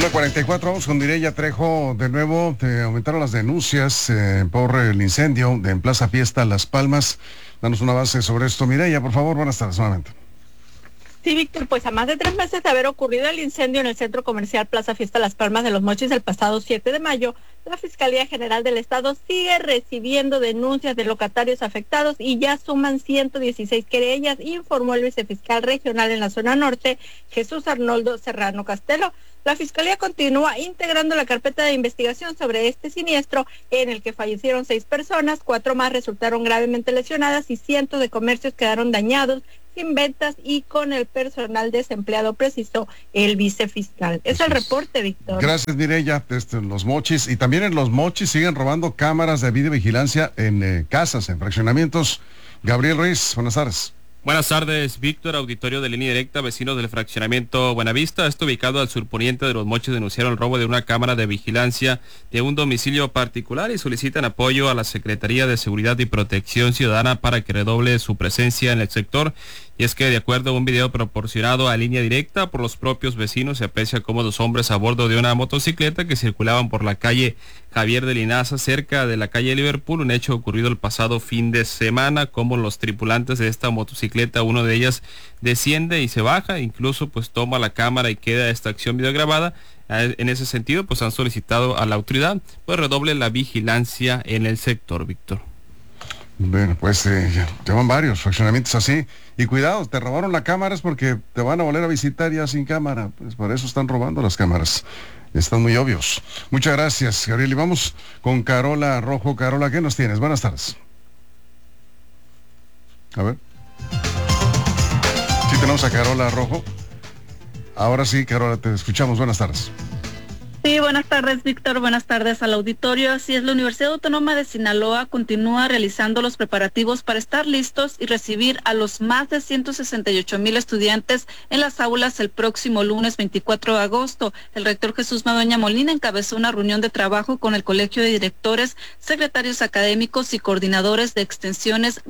1:44, vamos con Mireya Trejo. De nuevo, aumentaron las denuncias por el incendio en Plaza Fiesta Las Palmas. Danos un avance sobre esto, Mireya, por favor. Buenas tardes nuevamente. Sí, Víctor, pues a más de 3 meses de haber ocurrido el incendio en el centro comercial Plaza Fiesta Las Palmas de Los Mochis el pasado 7 de mayo, la Fiscalía General del Estado sigue recibiendo denuncias de locatarios afectados y ya suman 116 querellas, informó el vicefiscal regional en la zona norte, Jesús Arnoldo Serrano Castelo. La Fiscalía continúa integrando la carpeta de investigación sobre este siniestro en el que fallecieron 6 personas, 4 más resultaron gravemente lesionadas y cientos de comercios quedaron dañados, sin ventas y con el personal desempleado, precisó el vicefiscal. Es el reporte, Víctor. Gracias, Mireya. En Los Mochis, y también en Los Mochis siguen robando cámaras de videovigilancia en casas, en fraccionamientos. Gabriel Ruiz, buenas tardes. Buenas tardes, Víctor. Auditorio de Línea Directa, vecinos del fraccionamiento Buenavista, está ubicado al surponiente de Los Mochis, denunciaron el robo de una cámara de vigilancia de un domicilio particular y solicitan apoyo a la Secretaría de Seguridad y Protección Ciudadana para que redoble su presencia en el sector. Y es que, de acuerdo a un video proporcionado a Línea Directa por los propios vecinos, se aprecia cómo 2 hombres a bordo de una motocicleta que circulaban por la calle Javier de Linaza, cerca de la calle Liverpool, un hecho ocurrido el pasado fin de semana, como los tripulantes de esta motocicleta, uno de ellas desciende y se baja, incluso pues toma la cámara y queda esta acción videograbada. En ese sentido, pues han solicitado a la autoridad pues redoble la vigilancia en el sector, Víctor. Bueno, pues llevan varios fraccionamientos así. Y cuidado, te robaron la cámara es porque te van a volver a visitar ya sin cámara. Pues por eso están robando las cámaras. Están muy obvios. Muchas gracias, Gabriel. Y vamos con Carola Rojo. Carola, ¿qué nos tienes? Buenas tardes. A ver. Sí tenemos a Carola Rojo. Ahora sí, Carola, te escuchamos. Buenas tardes. Sí, buenas tardes, Víctor. Buenas tardes al auditorio. Así es, la Universidad Autónoma de Sinaloa continúa realizando los preparativos para estar listos y recibir a los más de 168,000 estudiantes en las aulas el próximo lunes 24 de agosto. El rector Jesús Madueña Molina encabezó una reunión de trabajo con el Colegio de Directores, secretarios académicos y coordinadores de extensiones